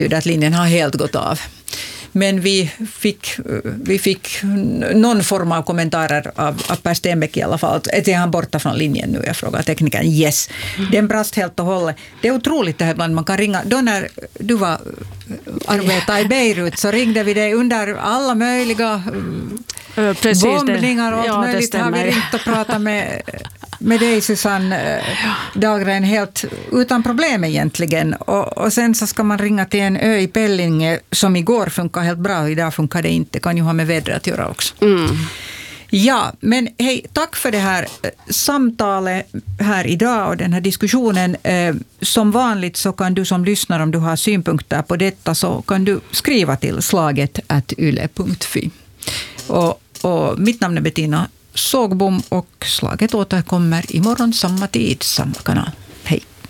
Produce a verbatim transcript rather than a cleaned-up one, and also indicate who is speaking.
Speaker 1: att linjen har helt gått av. Men vi fick, vi fick någon form av kommentarer av, av Per Stenbeck i alla fall. Är han borta från linjen nu? Jag frågar teknikern. Yes. Den brast helt och hållet. Det är otroligt det här ibland man kan ringa. Då när du var arbetade i Beirut så ringde vi dig under alla möjliga
Speaker 2: Precis,
Speaker 1: bombningar och
Speaker 2: ja,
Speaker 1: allt möjligt. Har vi ringt och pratat med, med dig, Susanne Dahlgren, helt utan problem egentligen. Och, och sen så ska man ringa till en ö i Pellinge som igår funkar helt bra och idag funkar det inte. Kan ju ha med vädret att göra också. Mm. Ja, men hej, tack för det här samtalet här idag och den här diskussionen. Eh, som vanligt så kan du som lyssnar, om du har synpunkter på detta, så kan du skriva till slaget at yle punkt fi. Och, och mitt namn är Bettina Sågbom och slaget återkommer imorgon samma tid, samma kanal.